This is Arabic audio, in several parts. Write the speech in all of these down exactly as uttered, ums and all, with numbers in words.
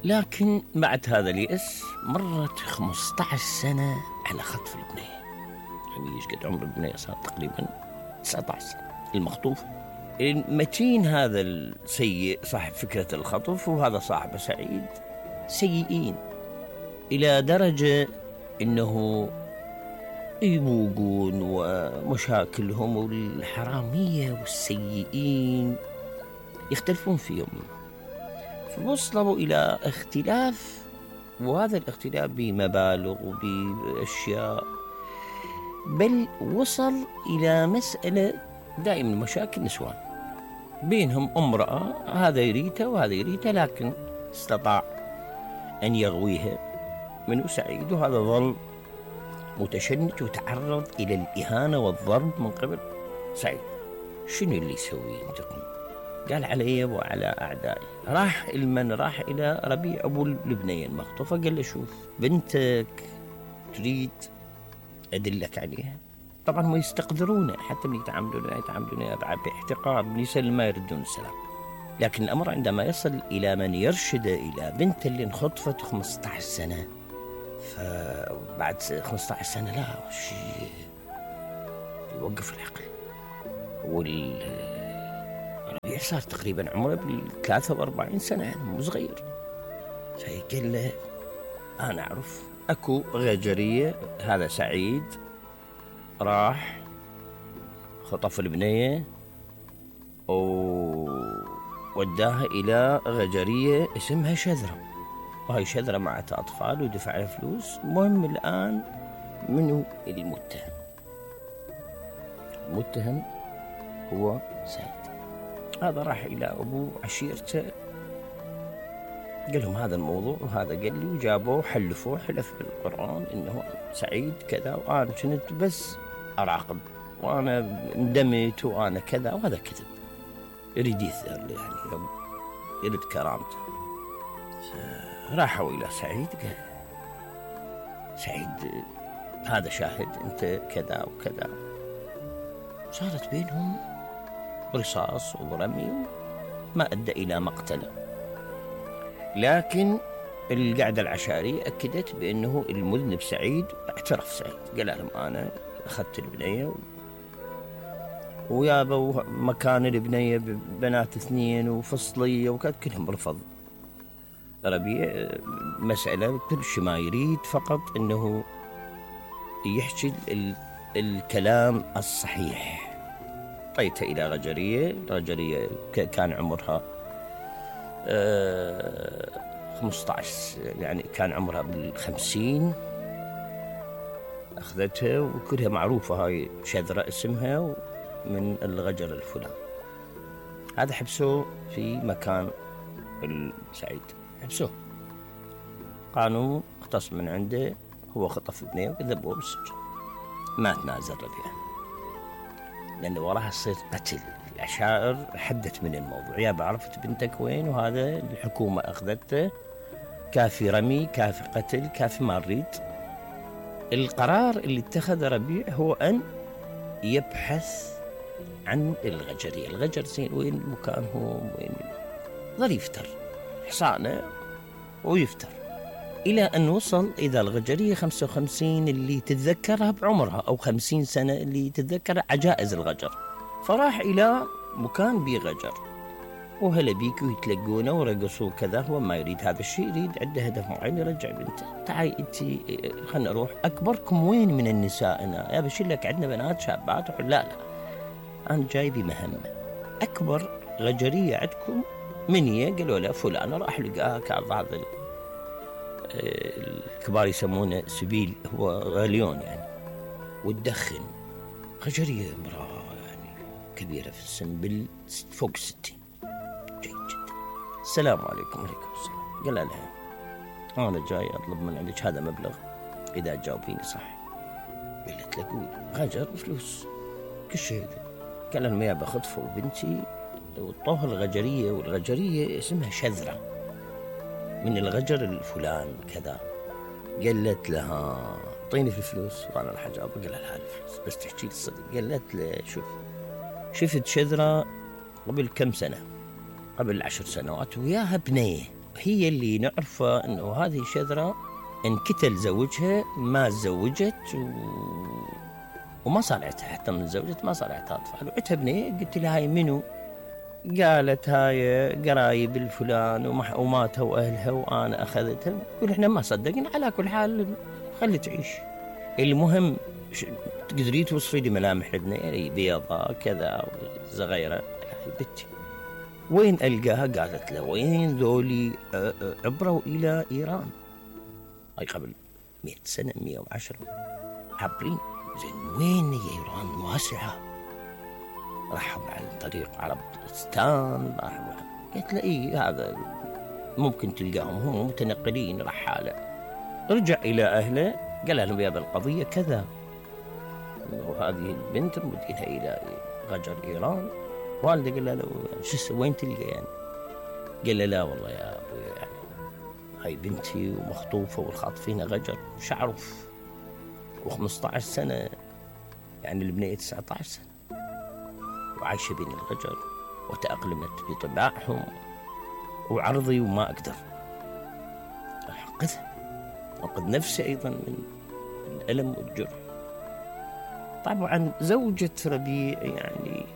لكن بعد هذا اليأس مرت خمسة عشر سنة على خطف البنية. يعني ايش قد عمر البنية؟ صار تقريبا تسعة عشر سنة المخطوف. المتين هذا السيء صاحب فكرة الخطف وهذا صاحبه سعيد سيئين إلى درجة إنه يبوقون ومشاكلهم والحرامية والسيئين يختلفون فيهم، فوصلوا إلى اختلاف، وهذا الاختلاف بمبالغ وبأشياء، بل وصل إلى مسألة دائما مشاكل نسوان بينهم امرأة، هذا يريدها وهذا يريدها، لكن استطاع أن يغويها منه سعيد، وهذا ظل متشنج وتعرض إلى الإهانة والضرب من قبل سعيد. شنو اللي يسوي ينتقم؟ قال علي وعلى أعدائي. راح المن راح إلى ربيع أبو البنية المخطوفة، قال له شوف بنتك تريد أدلك عليها. طبعا هم يستقدرونه، حتى من يتعاملون يتعاملون باحتقار، من يسلم ما يردون السلام. لكن الأمر عندما يصل إلى من يرشد إلى بنت اللي انخطفت خمسة عشر سنة، فبعد خمسة عشر سنة لا شيء يوقف العقل. والربيع صار تقريبا عمره بالثلاثة وأربعين سنة، يعني مو صغير. فقال له أنا أعرف أكو غجرية، هذا سعيد راح خطف البنية ووداها إلى غجرية اسمها شذرة، وهي شذرة معها أطفال ودفع لها فلوس. المهم الآن منو المتهم؟ المتهم هو سعيد. هذا راح إلى أبو عشيرته، قال لهم هذا الموضوع وهذا قال لي، وجابوه حلفوه حلف بالقرآن إنه سعيد كذا، وأنا كنت بس أراقب وأنا اندمت وأنا كذا، وهذا كذب يريد يثأر يعني يريد كرامته. راحوا إلى سعيد، قال سعيد هذا شاهد أنت كذا وكذا. صارت بينهم رصاص ورمي ما أدى إلى مقتله، لكن القعدة العشائرية أكدت بأنه المذنب سعيد. اعترف سعيد، قال لهم أنا أخذت البنية ويابوا مكان البنية ببنات اثنين وفصلية وكذا، كلهم رفض. ربيع مسألة كل شيء ما يريد فقط أنه يحكي الكلام الصحيح. طيته إلى غجرية. غجرية كان عمرها خمسة عشر، يعني كان عمرها بالخمسين. أخذتها وكلها معروفة، هاي شذرة اسمها من الغجر الفلان. هذا حبسوه في مكان السعيد، حبسوه قانون اختص من عنده، هو خطف ابنه وذبوه بالسجن. ما تنازل ربيع لأنه وراها تصير قتل. العشائر حدت من الموضوع، يا بعرفت بنتك وين، وهذا الحكومة أخذته، كافي رمي كافي قتل كافي ما نريد. القرار اللي اتخذ ربيع هو أن يبحث عن الغجرية. الغجر زين وين مكانهم، وين ظل يفتر حصانه ويفتر إلى أن وصل إذا الغجرية خمسة وخمسين اللي تتذكرها بعمرها، أو خمسين سنة اللي تتذكر عجائز الغجر. فراح إلى مكان بيه غجر، وهلا بيكوا يتلقونه ورقصوا كذا. هو ما يريد هذا الشيء، يريد عنده هدف معين، يرجع بنته. تعي انتي خلنا نروح، أكبركم وين من النساء هنا؟ يا بشير لك عندنا بنات شابات. لا لا أنا جاي بمهمة، أكبر غجرية عندكم من هي؟ قالوا له فلان. راح لقاها كان بعض الكبار يسمونه سبيل، هو غاليون يعني، وتدخن. غجرية امرأة يعني كبيرة في السن، بال فوق الستين، جيد جدا. السلام عليكم. وعليكم السلام. قال لها أنا جاي أطلب من عندك هذا مبلغ إذا جاوبيني صح. قالت له قول. غجر فلوس كل شيء. قال لهم يا بخطفوا بنتي وطوها الغجرية، والغجرية اسمها شذرة من الغجر الفلان كذا. قالت لها اعطيني في الفلوس وانا راح اجاوب. قال لها الفلوس بس تحكي لي الصدق. قالت له شوف، شفت شذرة قبل كم سنة، قبل عشر سنوات، وياها بنية هي اللي نعرفه أنه هذه شذرة انكتل زوجها ما تزوجت و... وما صلعتها، حتى من زوجت ما صلعتها أطفال، وعتها بنية. قلت لها هاي منو؟ قالت هاي قرايب الفلان ومح... وماتوا أهلها وأنا أخذتها. يقول إحنا ما صدقنا، على كل حال خلي تعيش، المهم ش... تقدري توصفي لي ملامح البنية بيضاء كذا صغيرة. بنتي وين ألقاها؟ قالت له وين ذولي عبروا إلى إيران، هاي قبل مئة سنة مئة وعشرة عبرين. زين وين هي إيران واسعة؟ راحوا عن طريق عربستان، راحوا. قلت له إيه هذا ممكن تلقاهم هم متنقلين رحالة. رجع إلى أهله قال لهم يا بالقضية كذا، وهذه البنت مودينها إلى غجر إيران. والده قال له شو وين تلقى يعني؟ قال له لا والله يا أبوي يعني هاي بنتي ومخطوفة والخاطفين غجر، مش أعرف. وخمسة عشر سنة يعني البنية تسعة عشر سنة وعايشة بين الغجر وتأقلمت بطباعهم، وعرضي وما أقدر أنقذها، أنقذ نفسي أيضا من الألم والجرح. طبعا زوجة ربيع يعني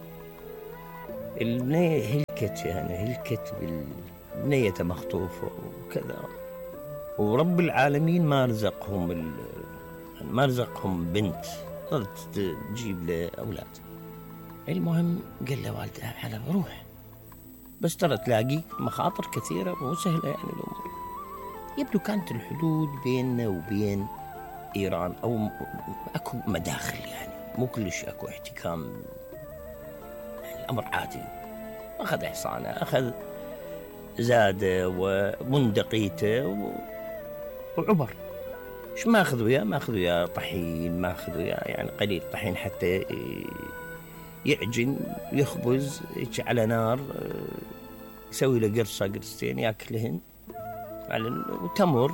البنية هلكت، يعني هلكت بالبنية مخطوفة وكذا، ورب العالمين ما رزقهم ال... ما رزقهم بنت صارت تجيب له أولاد. المهم قال له والدها على بروح، بس ترى تلاقي مخاطر كثيرة مو سهلة يعني الأمور. يبدو كانت الحدود بيننا وبين إيران أو أكو مداخل، يعني مو كلش أكو احتكام، يعني الأمر عادي. أخذ حصانه، أخذ زاده ومندقيته و... وعبر. إيش ما أخذوا يا ما أخذوا يا طحين، ما أخذوا يا يعني قليل طحين حتى يعجن يخبز على نار، يسوي له قرصة قرصتين يأكلهن على وتمر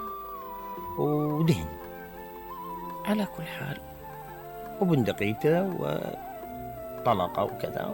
ودهن على كل حال، وبندقيته وطلقة وكذا،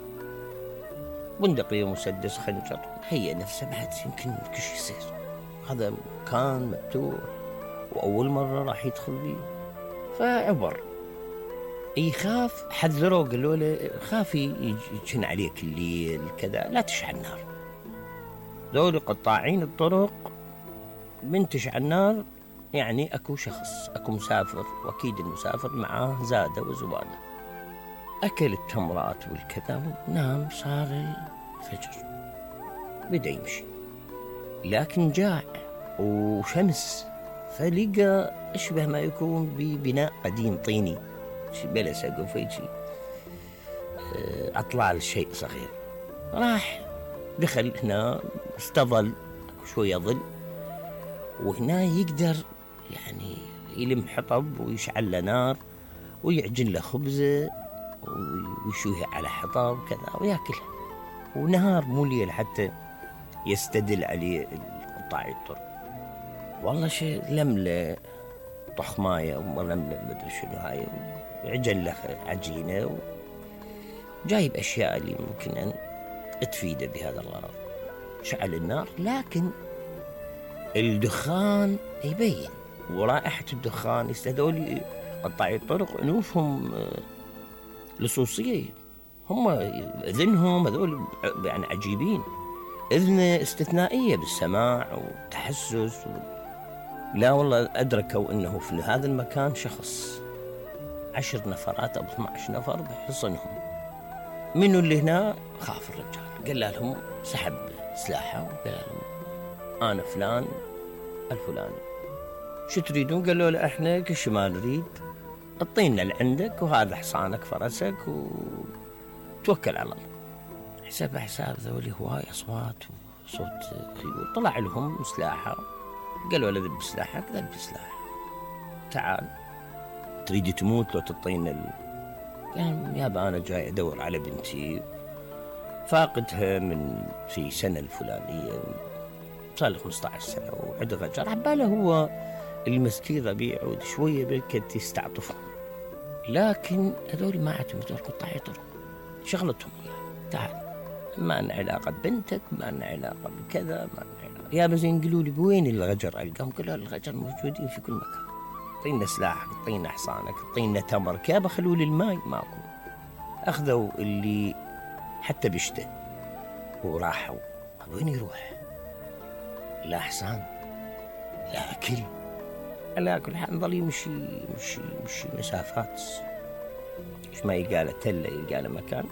بندقية مسدس خنجر. هي نفسها بعد يمكن كش يصير، هذا كان مفتوح وأول مرة راح يدخل بيه، فعبر. يخاف، حذروه قالوا له خافي يجن عليك الليل كذا، لا تشعل النار. ذول قطاعين الطرق من تشعل النار يعني أكو شخص، أكو مسافر، وأكيد المسافر معاه زادة وزبالة. أكل التمرات والكذا ونام. صار الفجر بدأ يمشي، لكن جاع وشمس، فلقى أشبه ما يكون ببناء قديم طيني، شي بلا سقف شي أطلال شيء صغير. راح دخل هنا، استظل شوية ظل، وهنا يقدر يعني يلم حطب ويشعل له نار ويعجن له خبزة ويشويها على حطب كذا ويأكلها، ونهار مو ليل حتى يستدل عليه قطاع الطرق. والله شيء لملة طخماية ولملة مدري شنو هاي، وعجن له عجينة وجايب أشياء اللي ممكن أن تفيده بهذا الغرض. شعل النار، لكن الدخان يبين ورائحة الدخان. يستهدوا قطاعي الطرق أنوفهم لصوصية، هم إذنهم هذول يعني عجيبين، إذن استثنائية بالسماع والتحسس و... لا والله أدركوا أنه في هذا المكان شخص، عشر نفرات أو اثنى عشر نفر بحصنهم. منو اللي هنا؟ خاف الرجال، قال لهم سحب سلاحه وقال لهم أنا فلان الفلاني، شو تريدون؟ قالوا له احنا كش ما نريد، اعطينا اللي عندك وهذا حصانك فرسك وتوكل على الله. حسب حساب ذولي هواي اصوات وصوت خيول. طلع لهم سلاحه، قالوا له ذب سلاحك. ذب سلاحه، تعال تريد تموت لو تعطينا ال... قال يابا انا جاي ادور على بنتي، فاقدها من في سنه الفلانيه، صار له خمسة عشر سنة وعد غجر. عباله هو المسكين ربيع شوية بالكد يستعطفهم، لكن هذول ما عندهم، هذول قطاعي طرق شغلتهم يعني تعال، ما لنا علاقة ببنتك، ما لنا علاقة بكذا، ما لنا علاقة. يا بزين قالوا لي وين الغجر ألقاهم؟ قالوا الغجر موجودين في كل مكان، اعطينا سلاحك، اعطينا حصانك، اعطينا تمرك، يابا خلوا لي الماي ماكو. أخذوا اللي حتى بشته وراحوا. وين يروح؟ لا حصان لا أكل، على كل حال نظل يمشي يمشي يمشي مسافات، إيش ما يلقى له تلة يلقى له مكان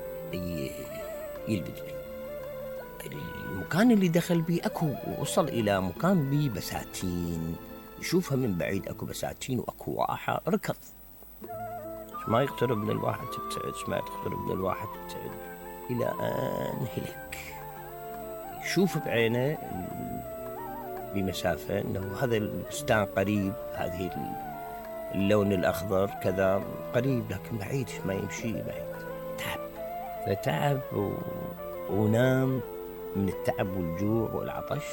يلبد بيه. المكان اللي دخل بيه أكو، وصل إلى مكان بيه بساتين، يشوفها من بعيد أكو بساتين وأكو واحة، ركض. إيش ما يقترب من الواحد تبتعد، إيش ما يقترب من الواحد تبتعد، إلى أن هلك. يشوف بعينه بمسافة أنه هذا البستان قريب، هذه اللون الأخضر كذا قريب، لكن بعيد ما يمشي بعيد. تعب، فتعب و... ونام من التعب والجوع والعطش.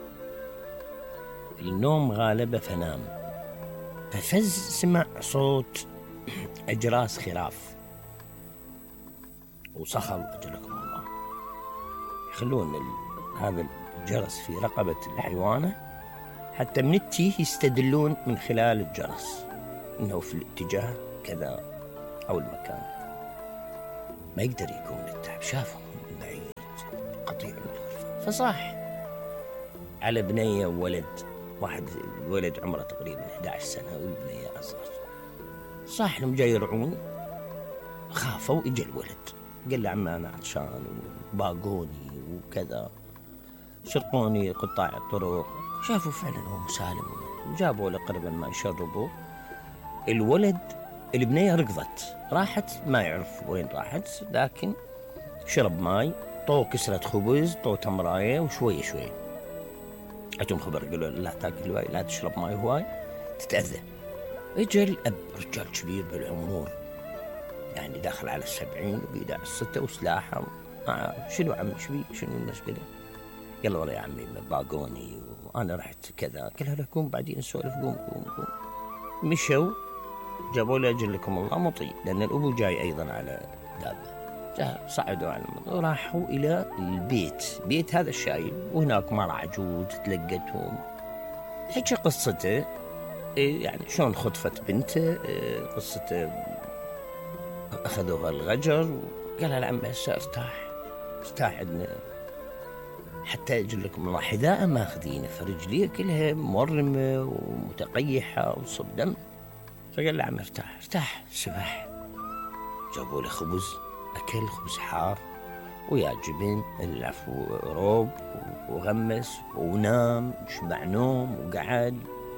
النوم غالبه فنام، ففز سمع صوت أجراس خراف وصخل أجلكم الله. يخلون هذا الجرس في رقبة الحيوانة حتى من التيه يستدلون من خلال الجرس إنه في الاتجاه كذا أو المكان. ما يقدر يكون التعب، شافهم من بعيد قطيع من الغرفة، فصاح على بنية وولد واحد، الولد عمره تقريبا أحد عشر سنة والبنية أصغر. صاح لهم جاي يرعون، خافوا. إجا الولد قال له عمي أنا عطشان وباقوني وكذا، شرقوني قطاع الطرق. شافوا فعلا هو مسالم، وجابوا له قربا ما يشربوا. الولد البنية ركضت راحت، ما يعرف وين راحت، لكن شرب ماي، طو كسرة خبز، طو تمراية، وشوية شوية أتم خبر قالوا لا تاكل هواي، لا تشرب ماي هواي تتأذى. اجى الأب رجال كبير بالعمر، يعني داخل على السبعين وبيدع الستة وسلاحه. آه شنو عمي شبي شنو المشكلة؟ يلا والله يا عمي باقوني وأنا رحت كذا. قال له قوم بعدين نسولف، قوم قوم قوم. مشوا جابوا له أجل لكم الله مطي، لأن الأبو جاي أيضا على دابة. جاء صعدوا على المطي وراحوا إلى البيت، بيت هذا الشايب، وهناك مرأة عجوز تلقتهم. هيك قصته، يعني شلون خطفت بنته، قصته أخذوها الغجر وقالها لعم هسه ارتاح ارتاح عندنا، حتى أجل لكم الله حذاء ماخذينه، فرجليه كلها مورمة ومتقيحة وصب دم. فقال له عم ارتاح ارتاح سبح. جابوا له خبز، أكل خبز حار ويا جبن العفو روب وغمس ونام، شبع نوم وقعد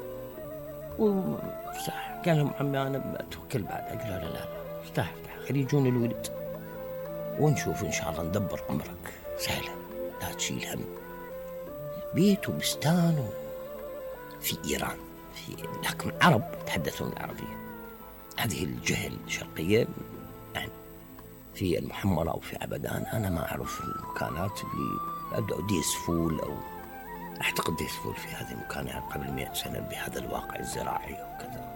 وارتاح. قال لهم عمي أنا بتوكل بعد. قال لا لا لا ارتاح ارتاح، خلي يجون الولد ونشوف إن شاء الله ندبر أمرك، سهلة لا تشيل هم. بيت وبستان في إيران، في لكن عرب يتحدثون العربية، هذه الجهة الشرقية يعني في المحمرة أو في عبدان. أنا ما أعرف المكانات اللي أبدأ ديس فول، أو أعتقد ديس فول في هذه المكان قبل مئة سنة بهذا الواقع الزراعي وكذا.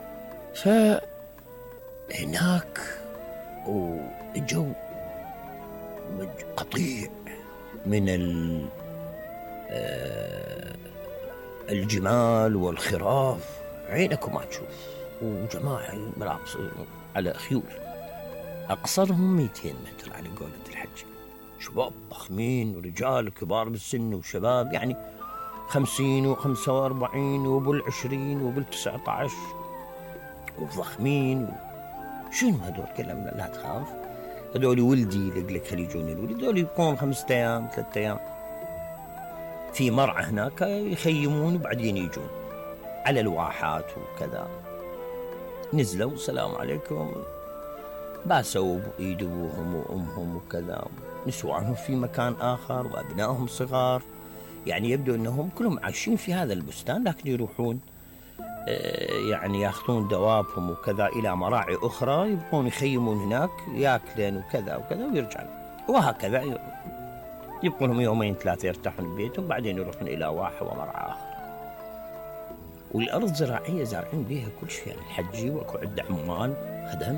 فهناك وجو قطيع من الجمال والخراف، عينكم ما تشوف، وجماعة مراقص على خيول أقصرهم مئتين متر على قولة الحج، شباب ضخمين ورجال كبار بالسن وشباب يعني خمسين وخمسة وأربعين وبالعشرين وبالتسعة عشر وضخمين. شنو هدول كلام؟ لا تخاف، هدول ولدي لك يجون الولد، هدول يبقون خمسة أيام ثلاثة أيام في مرعى هناك يخيمون وبعدين يجون على الواحات وكذا. نزلوا السلام عليكم، باسوا بإيدوهم وأمهم وكذا، نسوانهم في مكان آخر وأبنائهم صغار، يعني يبدو أنهم كلهم عايشين في هذا البستان، لكن يروحون يعني ياخذون دوابهم وكذا إلى مراعي أخرى، يبقون يخيمون هناك ياكلون وكذا وكذا ويرجعون، وهكذا يبقون لهم يومين ثلاثة يرتاحون ببيتهم، بعدين يروحون إلى واحة ومرعى آخر. والأرض زراعية زارعين بها كل شيء، يعني الحجي وأكو عدة عمال خدم.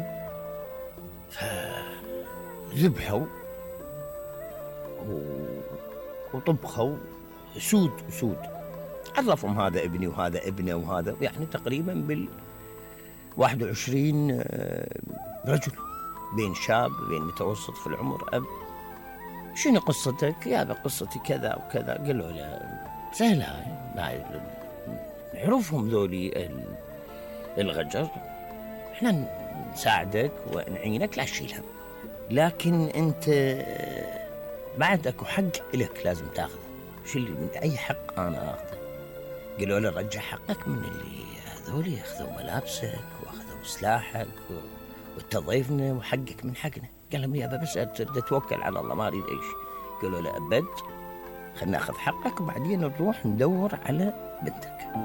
فذبحوا وطبخوا سود سود. عرفهم هذا ابني وهذا ابنه وهذا، يعني تقريبا بال واحد وعشرين رجل، بين شاب بين متوسط في العمر أب. شنو قصتك؟ يابا قصتي كذا وكذا. قالوا له سهلة، نعرفهم ذولي الغجر، احنا نساعدك ونعينك، لا تشيل هم، لكن انت بعد اكو حق لك لازم تاخذه. شو اللي من اي حق انا اخذه؟ قالوا له رجع حقك من اللي هذول اخذوا ملابسك واخذوا سلاحك وانت ضيفنا وحقك من حقنا. قال لهم يابا بس اتوكل على الله ما اريد اي شيء. قالوا له ابد، خلينا ناخذ حقك وبعدين نروح ندور على بنتك.